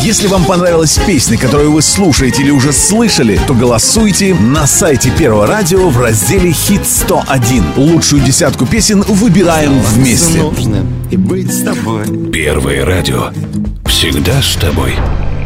Если вам понравилась песня, которую вы слушаете или уже слышали, то голосуйте на сайте Первого радио в разделе «Хит 101». Лучшую десятку песен выбираем вместе. И быть с тобой. Первое радио. Всегда с тобой.